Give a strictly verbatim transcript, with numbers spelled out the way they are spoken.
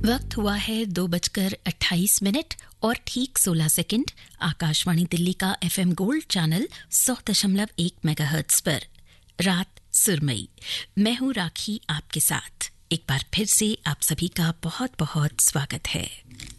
वक्त हुआ है दो बजकर अट्ठाईस मिनट और ठीक सोलह सेकंड। आकाशवाणी दिल्ली का एफएम गोल्ड चैनल सौ दशमलव एक मेगाहर्ट्ज पर रात सुरमई। मैं हूं राखी आपके साथ। एक बार फिर से आप सभी का बहुत बहुत स्वागत है।